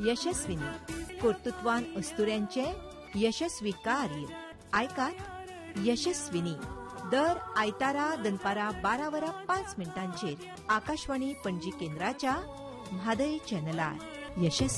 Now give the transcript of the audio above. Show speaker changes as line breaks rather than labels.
यशस्विनी कर्तृत्वान अस्तुऱ्यांचे यशस्वी कार्य आयकात यशस्विनी दर आयतारा दनपारा 12:05 आकाशवाणी पणजी केंद्राच्या म्हादय चॅनलार यशस्वी